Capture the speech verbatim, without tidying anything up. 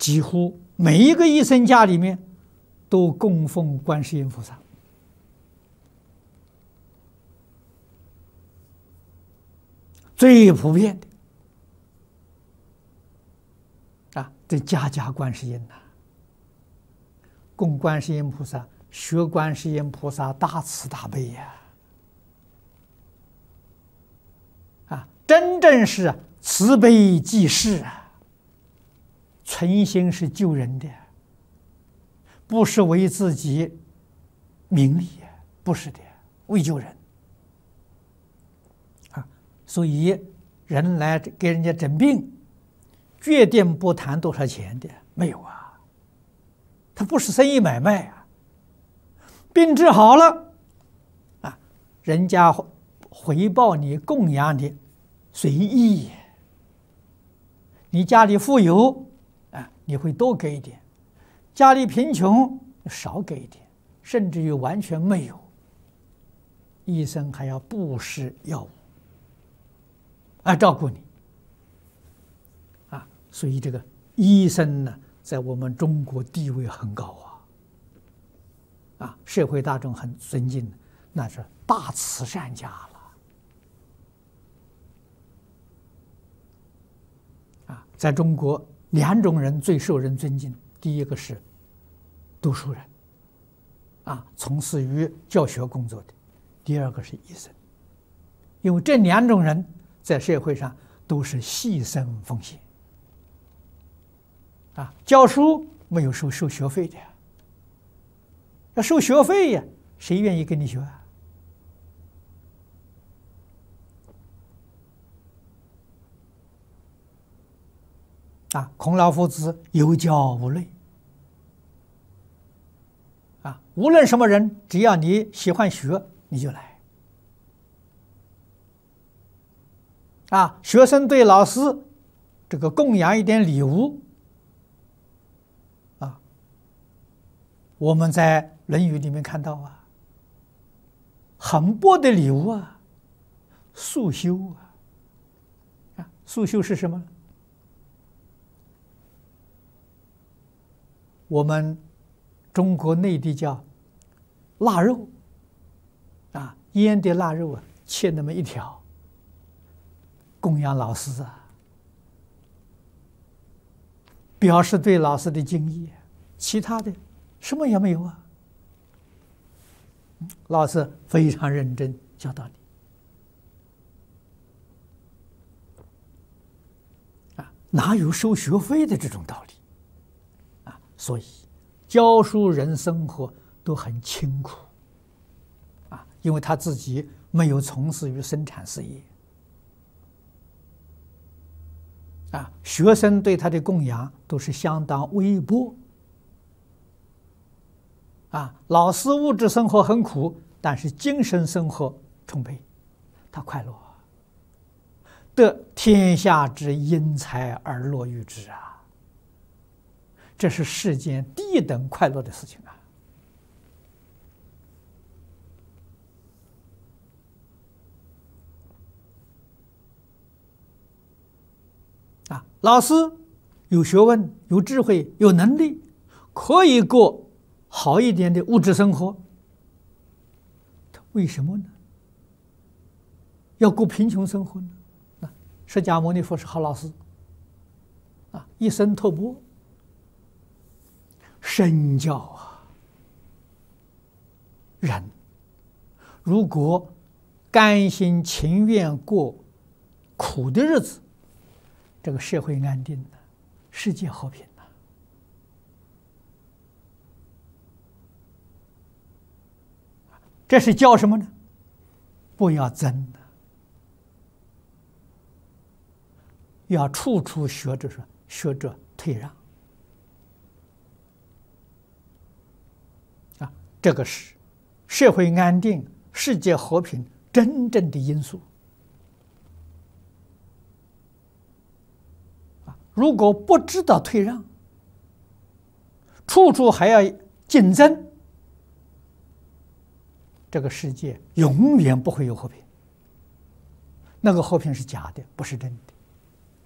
几乎每一个医生家里面都供奉观世音菩萨。最普遍的啊，这家家观世音呐、啊，供观世音菩萨，学观世音菩萨大慈大悲呀、啊，啊，真正是慈悲济世啊，存心是救人的，不是为自己名利，不是的，为救人。所以，人来给人家诊病，决定不谈多少钱的，没有啊。他不是生意买卖啊。病治好了，啊，人家回报你、供养你，随意。你家里富有，啊，你会多给一点；家里贫穷，少给一点，甚至于完全没有。医生还要布施药物。啊，照顾你，啊，所以这个医生呢，在我们中国地位很高啊，啊，社会大众很尊敬，那是大慈善家了，啊，在中国两种人最受人尊敬，第一个是读书人，啊，从事于教学工作的；第二个是医生，因为这两种人在社会上都是牺牲奉献，啊，教书没有收收学费的呀，要收学费呀，谁愿意跟你学啊？啊，孔老夫子有教无类，啊，无论什么人，只要你喜欢学，你就来。啊，学生对老师这个供养一点礼物，啊，我们在《论语》里面看到啊，很薄的礼物啊，束修啊，啊，束修是什么？我们中国内地叫腊肉，啊，腌的腊肉啊，切那么一条。供养老师啊，表示对老师的敬意，其他的什么也没有啊。老师非常认真教导你啊，哪有收学费的这种道理啊？所以教书人生活都很清苦啊，因为他自己没有从事于生产事业。啊，学生对他的供养都是相当微薄。啊，老师物质生活很苦，但是精神生活充沛，他快乐，得天下之英才而乐于之啊！这是世间第一等快乐的事情啊！啊，老师有学问、有智慧、有能力，可以过好一点的物质生活。为什么呢？要过贫穷生活呢？啊，释迦牟尼佛是好老师，啊，一生托钵，身教啊。人如果甘心情愿过苦的日子，这个社会安定了，世界和平了。这是教什么呢？不要争的，要处处学着说，学着退让。啊，这个是社会安定、世界和平真正的因素。如果不知道退让，处处还要竞争，这个世界永远不会有和平。那个和平是假的，不是真的。